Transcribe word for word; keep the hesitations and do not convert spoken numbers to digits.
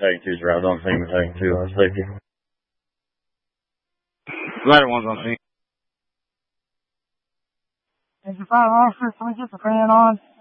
Tag two's around on scene. Tag two on safety. Ladder one's on scene. Is your fire officer, can we get the fan on?